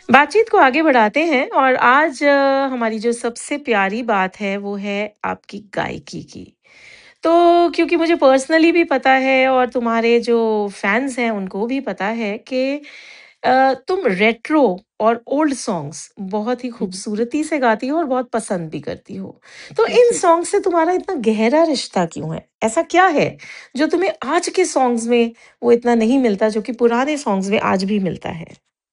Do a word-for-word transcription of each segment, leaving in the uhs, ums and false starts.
बातचीत को आगे बढ़ाते हैं और आज अ, हमारी जो सबसे प्यारी बात है वो है आपकी गायकी की। तो क्योंकि मुझे पर्सनली भी पता है और तुम्हारे जो फैन्स हैं उनको भी पता है कि अ, तुम रेट्रो और ओल्ड सॉन्ग्स बहुत ही हुँ। खूबसूरती से गाती हो और बहुत पसंद भी करती हो। तो इन जी। सॉन्ग से तुम्हारा इतना गहरा रिश्ता क्यों है? ऐसा क्या है जो तुम्हें आज के सॉन्ग्स में वो इतना नहीं मिलता जो कि पुराने सॉन्ग्स में आज भी मिलता है?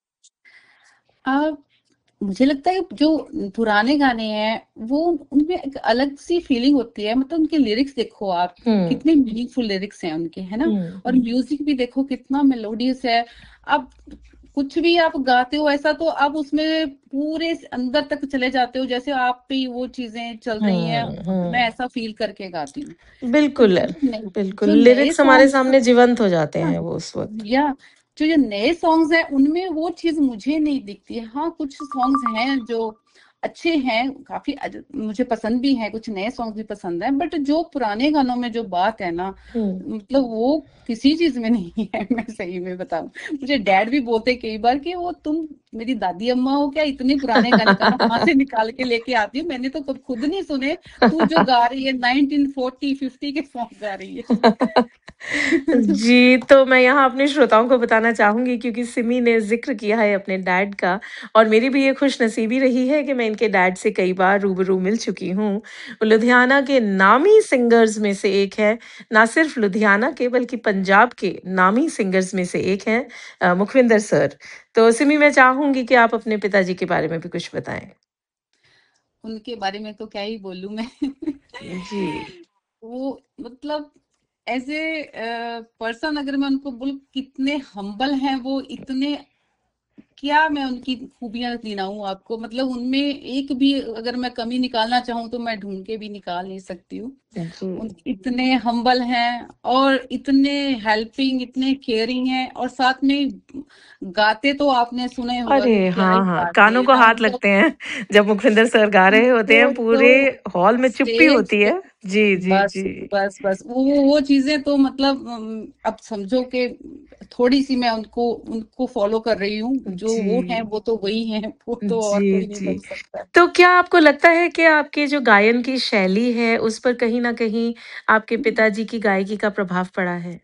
अ, मुझे लगता है जो पुराने गाने हैं, वो उनमें एक अलग-सी फीलिंग होती है। मतलब उनके लिरिक्स देखो आप, हुँ, कितने मीनिंगफुल लिरिक्स हैं उनके, है ना? हुँ, और हुँ। म्यूज़िक भी देखो कितना मेलोडियस है। आप कुछ भी आप गाते हो ऐसा तो आप उसमें पूरे स अंदर तक चले जाते हो, जैसे आप पे ही वो चीज़ें चल रही हैं। हुँ, मैं हुँ। ऐसा फ़ील करके गाती हूँ। तो बिल्कुल, जो नए बिल्कुल, जो नए लिरिक्स हमारे सॉन्ग्स सामने जीवंत हो जाते हाँ, हैं वो उस वक़्त। या जो ये नए सॉन्ग्स हैं उनमें वो चीज़ मुझे नहीं दिखती है। हाँ, कुछ सॉन्ग्स हैं जो अच्छे हैं, काफ़ी अज मुझे पसंद भी हैं, कुछ नए सॉन्ग्स भी पसंद हैं, बट जो पुराने गानों में जो बात है ना, हुँ। मतलब वो किसी चीज़ में नहीं है। मैं सही में बताऊँ। मुझे डैड भी बोलते हैं कई बार कि वो तुम मेरी दादी अम्मा हो क्या, इतने पुराने गाने कहाँ से निकाल के लेके आती हो? मैंने तो कब खुद नहीं सुने, तू जो गा रही है नाइनटीन फ़ोर्टी फ़िफ़्टी के सॉन्ग गा रही है। जी, तो मैं यहाँ अपने श्रोताओं को बताना चाहूँगी क्योंकि सिमी ने ज़िक्र किया है अपने डैड का और मेरी भी ये खुशनसीबी रही है कि मैं इनके डैड से कई बार रूबरू मिल चुकी हूँ। लुधियाना के नामी सिंगर्स में से एक है, ना सिर्फ़ लुधियाना के बल्कि पंजाब के नामी सिंगर्स में से एक हैं अ, मुखविंदर सर। तो सिमी मैं चाहूँगी कि आप अपने पिताजी के बारे में भी कुछ बताएँ? उनके बारे में तो क्या ही बोलूँ मैं। जी। वो मतलब एज़ ए अ, पर्सन अगर मैं उनको बोलूँ कितने हम्बल हैं वो, इतने क्या मैं उनकी खूबियाँ गिनाऊँ आपको, मतलब उनमें एक भी अगर मैं कमी निकालना चाहूँ तो मैं ढूँढ के भी निकाल नहीं सकती हूँ। जी। उन इतने हम्बल हैं और इतने हेल्पिंग, इतने केयरिंग हैं और साथ में गाते तो आपने सुना ही होगा कि अरे! क्या ही हाँ, हाँ, गाते कानों हैं को ना, हाथ मतलब लगते हैं जब मुखविंदर सर गा रहे होते वो हैं, पूरे तो हॉल में चुप्पी स्टेज होती पे है। जी, जी, बस, जी। बस, बस वो वो चीज़ें तो मतलब अम, अब समझो कि थोड़ी-सी मैं उनको उनको फ़ॉलो कर रही हूँ, जो वो हैं जी, वो तो वही हैं, वो तो और जी, कोई नहीं जी। बन सकता। तो क्या आपको लगता है कि आपके जो गायन की शैली है, उस पर कहीं न कहीं आपके पिताजी की गायकी का प्रभाव पड़ा है?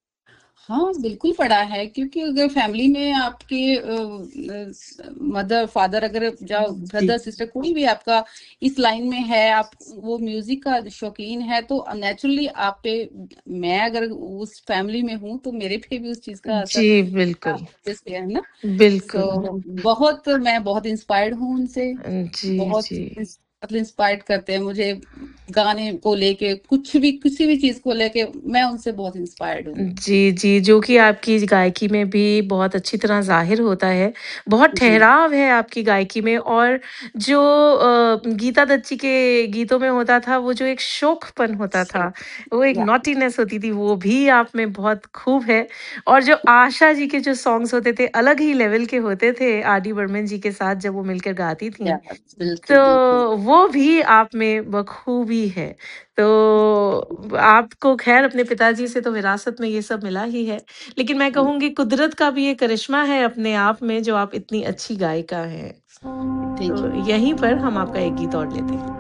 हाँ, बिल्कुल पड़ा है क्योंकि अगर फैमिली में आपके अ अ, स मदर, फादर अगर या जी। ब्रदर, सिस्टर कोई भी आपका इस लाइन में है, आप वो म्यूज़िक का शौकीन है, तो नेचुरली आप पे मैं अगर उस फैमिली में हूँ, तो मेरे पे भी उस चीज़ का असर जी, अ, बिल्कुल, ऑब्वियसली है ना? बिल्कुल। सो बहुत मैं बहुत इंस्पायर्ड हूँ उनसे, जी, बहुत जी। इंस मतलब इंस्पायर्ड करते हैं मुझे गाने को लेके, कुछ भी किसी भी चीज़ को लेके मैं उनसे बहुत इंस्पायर्ड हूँ। जी, जी, जो कि आपकी गायकी में भी बहुत अच्छी तरह ज़ाहिर होता है। बहुत जी। ठहराव है आपकी गायकी में और जो अ, गीता दत्त जी के गीतों में होता था, वो जो एक शोखपन होता सो था, वो एक या नॉटीनेस होती थी, वो भी आप में बहुत खूब है। और जो आशा जी के जो सॉन्ग्स होते थे, अलग ही लेवल के होते थे, आर डी बर्मन जी के साथ जब वो मिलकर गाती थीं। या बिल्कुल, बिल्कुल। तो वो भी आप में बखूबी है। तो आपको ख़ैर अपने पिताजी से तो विरासत में ये सब मिला ही है। लेकिन मैं हाँ, कहूँगी कुदरत का भी ये करिश्मा है अपने आप में जो आप इतनी अच्छी गायिका हैं। थैंक तो यू। यहीं पर हम आपका एक गीत और लेते हैं।